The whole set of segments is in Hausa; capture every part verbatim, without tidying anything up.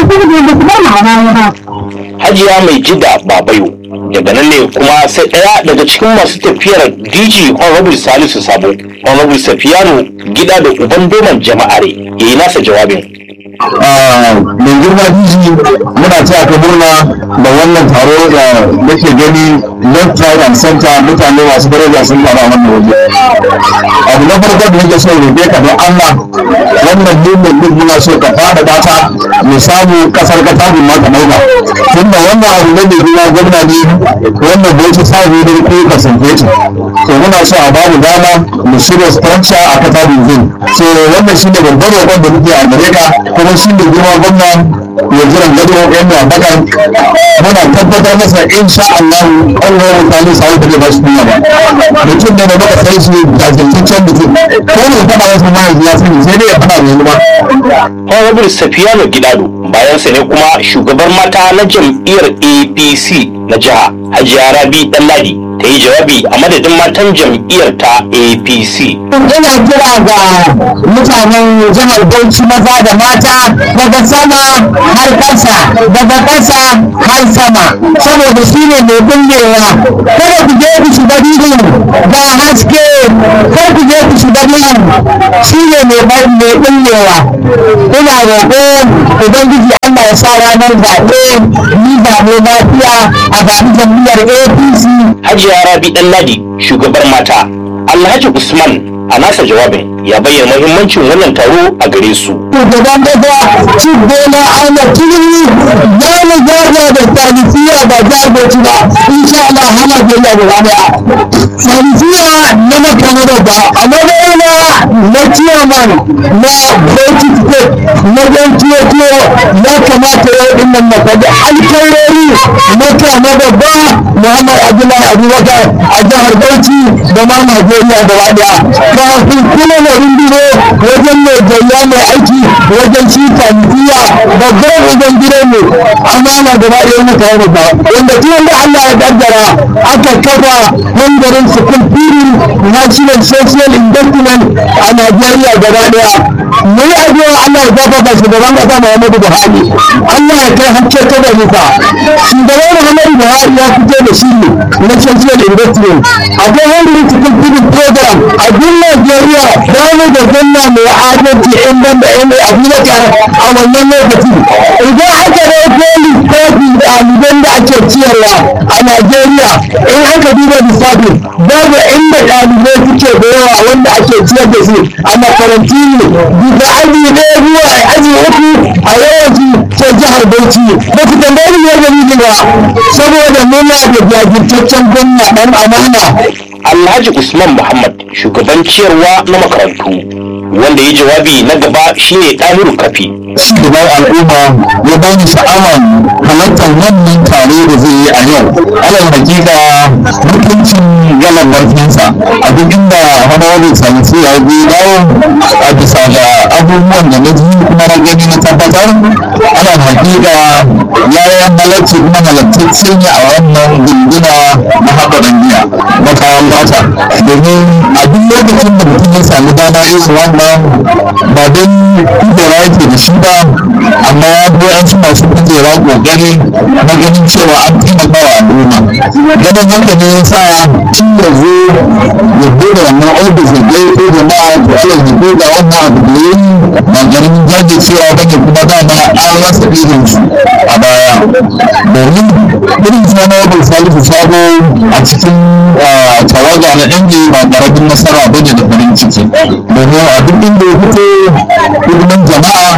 Hajiya Mai Jida Babayo daga nan ne kuma sai ɗaya daga cikin masu tafiyar D G Honorable Salisu Sabo Honorable Safiyanu Gida da uban doman jama'are ya yi nasa jawabin. Mai girma D G muna ta ka murna da wannan taro da nake gani left right and center mutane masu daraja sun fara wannan waje. Abu na farko da nake so roƙe ka don Allah wannan limon duk muna so ka fada data mu samu kasar ka tabu ma ka dauka. Tunda wannan abu ne da girma gwamna ne wannan bauchi sabu da ko ka sanke ta. To muna so a bamu dama mu shirya sponsor a katabin zin. So wannan shine babban roƙon da muke a gare ka kuma shi ne girma gwamna ya jiran gado yan da baka muna tabbatar masa insha Allah Allah ya mutane sai da ba su kuma ba mutum ne da baka sai shi da jintaccen mutum ko ne fada masa ma ya sani sai dai ya fada mai ba. Honorable Safiyanu Gidado bayan sa ne kuma shugabar mata na jam'iyyar A P C na jiha Hajiya Rabi Danladi ta yi jawabi a madadin matan jam'iyyar ta A P C. Ina kira ga mutanen jihar Bauchi maza da mata daga sama har ƙasa daga ƙasa har sama saboda shi ne mai bullewa kada ku je ku shiga duhu ga haske kar ku je ku shiga duhu shi ne mai bullewa. Ina roƙo Ubangiji Allah ya sa ranar zaɓe ni zaɓe lafiya a zaɓi jam'iyyar A P C. Hajiya Rabi Danladi shugabar mata Alhaji Usman a nasa jawabin ya bayyana muhimmancin wannan taro a gare su. Shugaban kasa Chief Bola Ahmed Tinubu za mu gaza da salisiya ba jagoci ba insha Allah hana biya gaba daya. Salisiya na makamar ba a madayana na ciyaman na Bauchi State na don tuwo ya kamata yau din nan makaɗi alkairori makama babba Muhammad Abdullahi Abubakar a jihar Bauchi da ma Najeriya gaba daya. Kafin kuma na runduro wajen mai gayya mai aiki wajen shi kwamitiya babban wajen gidan mu amana da ba ɗaya mutane ba wanda tun da Allah ya kaddara aka kafa hangarin sukun firin national social investment a Najeriya gaba ɗaya mu yi addu'a Allah ya gafafa shugaban kasa Muhammadu Buhari Allah ya kai hakke ta da nufa shugaban Muhammadu Buhari ya fito da shi na social investment akwai hangarin sukun firin program a duk Najeriya ba mu da zanna mai adalci in ban da yan abubakar a wannan lokaci idan aka rauko lissafi ɗaliban da ake ciyarwa a Najeriya in aka duba lissafin babu inda ɗalibai suke da yawa wanda ake ciyar da su a makarantu ne daga aji ɗaya zuwa aji uku a yawanci ta jihar Bauchi ba ku tambayi ne dalili ba saboda muna da jajirtaccen gwamna ɗan amana. Alhaji Usman Muhammad shugaban ciyarwa na makarantu wanda ya jawabi na gaba shine Ɗahiru Kafi. Shugaban al'umma ya bani sha'awar halartar wannan tare da zai yi a yau. Alal hakika mutuncin galan barfinsa a duk inda Honorable Salisu ya bi dawo a bisa ga abubuwan da na ji kuma na gani na tabbatar. Alal hakika ya yi halarci kuma halartacce ne a wannan gunduna na haɓarin giya na kayan bata. Domin a duk lokacin da mutum ya sami dama irin wannan ba don kudura yake da shi ba amma ya bi an su masu kujera kokari na ganin cewa an taimaka wa al'umma ganin haka ne ya sa tun da zo ya bude wannan ofis da gai ko jama'a da ce ya bude wannan abu da yi ba ganin jajircewa ba ne kuma dama an rasa irin su a baya domin irin sana bai salisu sabo a cikin tawaga na ɗan ba ƙarfin nasara ba ne da farin ciki domin a duk inda ya fito hidiman jama'a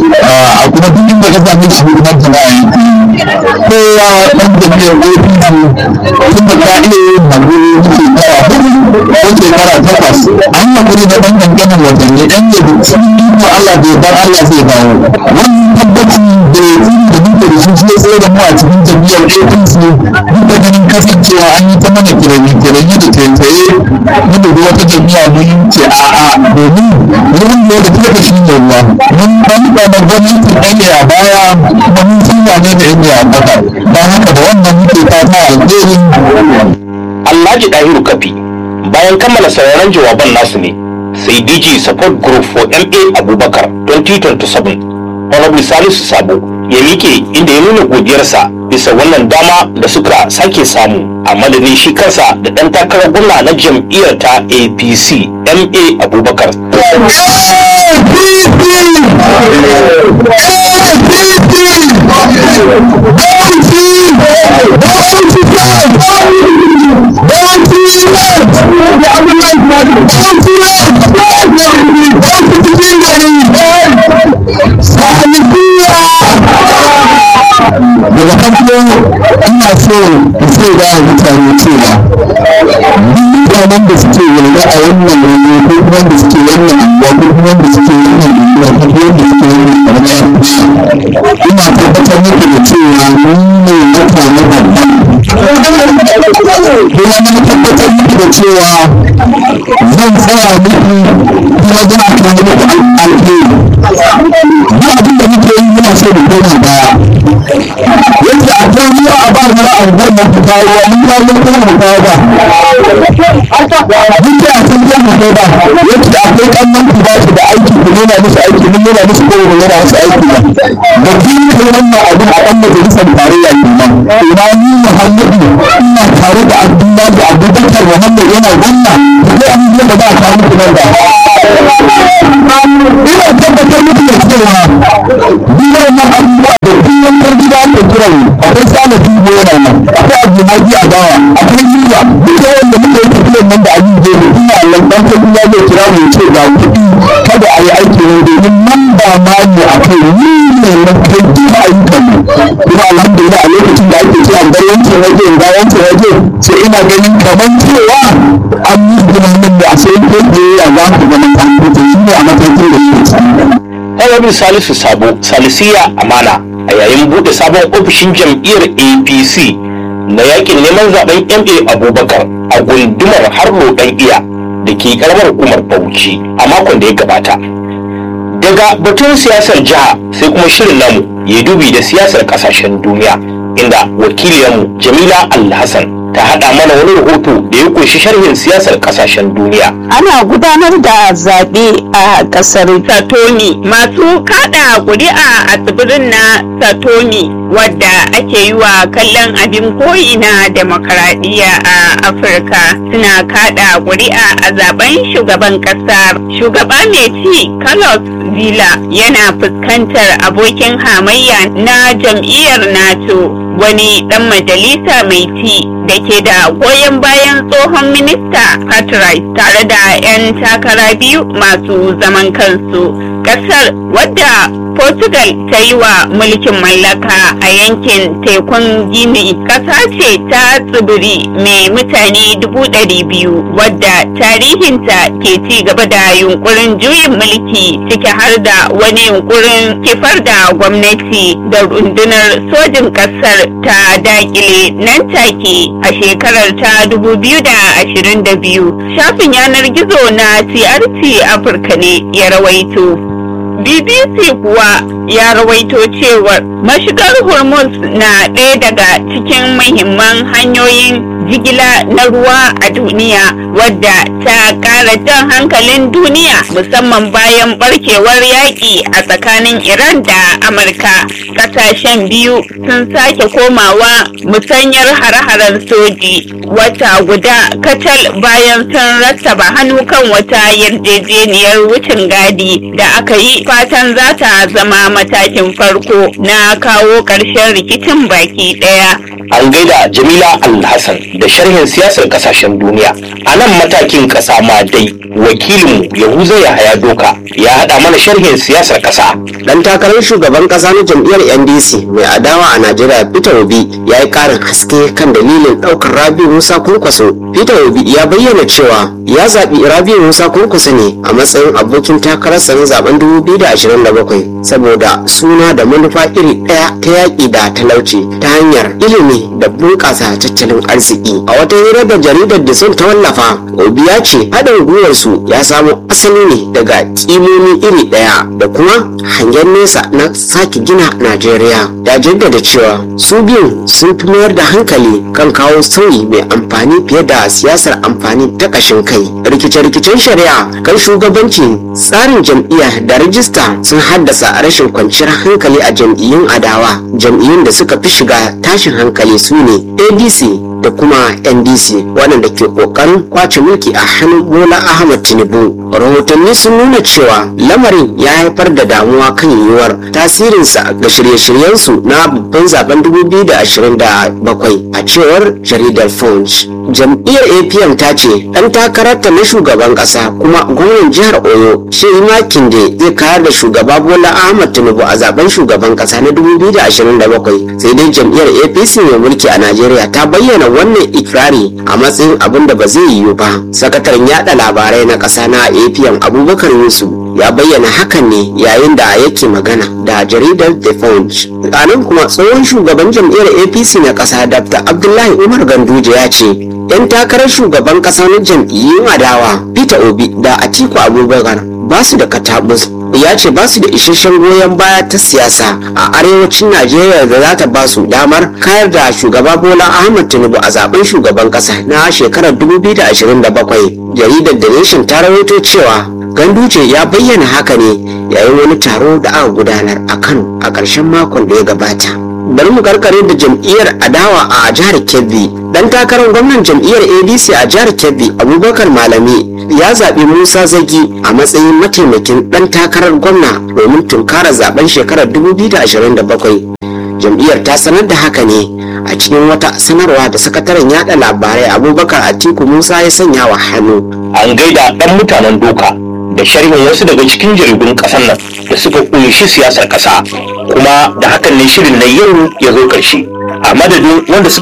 a kuma duk inda ka sami shi hidiman jama'a yake kowa ɗan jami'ar A P C tun da ka iya yin maguri shekara hudu ko shekara takwas an maguri da ɗan ƙanƙanin watanni ɗan ne da cikin iko Allah bai bar Allah zai dawo wannan tabbaci da ya da muke da shi shi ya tsaye da mu a cikin jami'ar A P C duk da ganin kasancewa an yi ta mana kiranye-kiranye da tsaye mun da wata jami'a mun ce a'a domin wurin da da take shi ne ruwa mun ban da gwamnati ɗaya a baya kuma mun san wane da yake a ƙasa don haka da wannan muke fata alheri. Alhaji Ɗahiru Kafi bayan kammala sauraron jawaban nasu ne sai D G Support Group for M A Abubakar twenty twenty-seven Honorable Salisu Sabo ya miƙe inda ya nuna godiyarsa bisa wannan dama da suka sake samu a madadin shi kansa da ɗan takarar gwamna na jam'iyyar ta A P C M A Abubakar. daga farko ina so in sai da mutane cewa mutanen da suke yanzu a wannan wani ko kuma wanda suke wannan anguwa ko kuma wanda suke wannan unguwa ko kuma wanda suke wannan karamar ina tabbatar muku da cewa ni ne mutane babban kuma na tabbatar muku da cewa zan tsaya muku kuma zan kawo muku alheri ba abin da muke yi muna so mu koma baya yadda akwai ruwa a ba mu a wannan ku kawo mun ya mun kuma mu kawo ba duk da akwai zan mu kawo ba yadda akwai kannan ku ba su da aiki ku nuna musu aiki mun nuna musu ko mu nuna musu aiki ba da kin kai wannan abin a kan majalisar tarayya kenan ina ni Muhammadu ina tare da Abdullahi Abubakar Muhammad yana gwamna da abin da ba a kawo muku nan ba ina tabbatar muku da cewa duk wannan abubuwa da kullum kan gida ke kiran akwai salafi ko yana nan akwai abdullahi a dawa akwai yiwa duk da wanda muka yi tafiyar nan da abin je ne ina nan dan kan gida zai kira mu ce ga kuɗi kada a yi aiki ne domin nan ba ma ne akai ni ne na kai duk ayyukan mu kuma alhamdulillah a lokacin da ake cewa bar wancan waje ga wancan waje sai ina ganin kamar cewa an yi gudanar da a sai ko da ya za ku ga mutan ko shi ne a matakin da shi Honorable Salisu Sabo Salisiya Amana a yayin bude sabon ofishin jam'iyyar A P C na yakin neman zaben M A Abubakar a gundumar Harlo dan iya da ke karamar hukumar Bauchi a makon da ya gabata. Daga batun siyasar jiha sai kuma shirin namu ya dubi da siyasar kasashen duniya inda wakiliyarmu Jamila Alhassan ta haɗa mana wani rahoto da ya kunshi sharhin siyasar kasashen duniya. Ana gudanar da zaɓe a ƙasar Satoni. Masu kaɗa ƙuri'a a tsibirin na Satoni wadda ake yi wa kallon abin koyi na demokaradiyya a Afirka suna kaɗa ƙuri'a a zaben shugaban ƙasar. Shugaba mai ci Carlos Villa yana fuskantar abokin hamayya na jam'iyyar NATO, wani ɗan majalisa mai ci da ke da goyon bayan tsohon minista Cartwright tare da 'yan takara biyu masu zaman kansu. Kasar wadda Portugal ta yi wa mulkin mallaka a yankin tekun Gini kasa ce ta tsibiri mai mutane dubu ɗari biyu wadda tarihinta ke ci gaba da yunkurin juyin mulki ciki har da wani yunkurin kifar da gwamnati da rundunar sojin kasar ta dakile nan take a shekarar ta dubu biyu da ashirin da biyu. Shafin yanar gizo na T R T Afirka ne ya rawaito. B B C kuwa ya rawaito cewar mashigar Hormuz na ɗaya daga cikin muhimman hanyoyin jigila na ruwa a duniya wadda ta ƙara jan hankalin duniya musamman bayan barkewar yaƙi a tsakanin Iran da Amurka. Ƙasashen biyu sun sake komawa musanyar hare-haren soji wata guda kacal bayan sun rattaba hannu kan wata yarjejeniyar wucin gadi da aka yi fatan za ta zama matakin farko na kawo ƙarshen rikicin baki ɗaya. An gaida Jamila Alhassan da sharhin siyasar kasashen duniya. A nan matakin kasa ma dai wakilinmu Yahuza Yahaya Doka ya haɗa mana sharhin siyasar kasa. Dan takarar shugaban kasa na jam'iyyar N D C mai adawa a Najeriya Peter Obi ya yi ƙarin haske kan dalilin ɗaukar Rabiu Musa Kwankwaso. Peter Obi ya bayyana cewa ya zaɓi Rabiu Musa Kwankwaso ne a matsayin abokin takararsa na zaben dubu biyu da ashirin da bakwai saboda suna da manufa iri ɗaya ta yaƙi da talauci ta hanyar ilimi da bunƙasa tattalin arziki. A wata hira da jaridar da sun ta wallafa, Obi ya ce haɗin gwiwarsu ya samo asali ne daga ƙimomi iri ɗaya da kuma hangen nesa na sake gina Najeriya. Ya jaddada cewa su biyu sun fi mayar da hankali kan kawo sauyi mai amfani fiye da siyasar amfani ta ƙashin kai. Rikice-rikicen shari'a kan shugabanci, tsarin jam'iyya da rajista rasta sun haddasa rashin kwanciyar hankali a jam'iyyun adawa. Jam'iyyun da suka fi shiga tashin hankali su ne A D C da kuma N D C waɗanda ke ƙoƙarin kwace mulki a hannun Bola Ahmed Tinubu. Rahotanni sun nuna cewa lamarin ya haifar da damuwa kan yiwuwar tasirinsa ga shirye-shiryensu na babban zaben dubu biyu da ashirin da bakwai a cewar jaridar Punch. Jam'iyyar A P M ta ce ɗan takararta na shugaban ƙasa kuma gwamnan jihar Oyo Shehi Makinde zai kayar da shugaba Bola Ahmed Tinubu a zaben shugaban ƙasa na dubu biyu da ashirin da bakwai. Sai dai jam'iyyar A P C mai mulki a Najeriya ta bayyana wannan ikirari a matsayin abin da ba zai yiwu ba. Sakataren yada labarai na ƙasa na A P M Abubakar Yusuf ya bayyana hakan ne yayin da yake magana da jaridar The Punch. A nan kuma tsohon shugaban jam'iyyar A P C na ƙasa Dr. Abdullahi Umar Ganduje ya ce yan takarar shugaban ƙasa na jam'iyyun adawa Peter Obi da Atiku Abubakar ba su da katabus. Ya ce ba su da isasshen goyon baya ta siyasa a arewacin Najeriya da za ta ba su damar kayar da shugaba Bola Ahmed Tinubu a zaben shugaban ƙasa na shekarar dubu biyu da ashirin da bakwai. Jaridar The Nation ta rawaito cewa Ganduje ya bayyana haka ne yayin wani taro da aka gudanar a Kano a ƙarshen makon da ya gabata. Bari mu karkare da jam'iyyar adawa a jihar Kebbi. Dan takarar gwamnan jam'iyyar A D C a jihar Kebbi Abubakar Malami ya zaɓi Musa Zagi a matsayin mataimakin ɗan takarar gwamna domin tunkarar zaben shekarar dubu biyu da ashirin da bakwai. Jam'iyyar ta sanar da haka ne a cikin wata sanarwa da sakataren yada labarai Abubakar Atiku Musa ya sanya wa hannu. An gaida ɗan mutanen doka da sharhin wasu daga cikin jaridun ƙasar nan da suka ƙunshi siyasar ƙasa, kuma da hakan ne shirin na yau ya zo ƙarshe. A madadin wanda suka